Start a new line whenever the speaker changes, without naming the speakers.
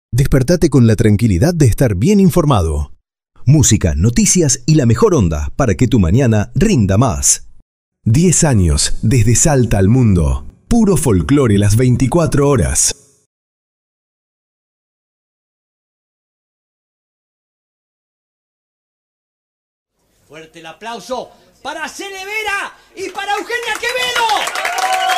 Despertate con la tranquilidad de estar bien informado. Música, noticias y la mejor onda para que tu mañana rinda más. 10 años desde Salta al mundo. Puro folclore las 24 horas.
Fuerte el aplauso para Cele Vera y para Eugenia Quevedo.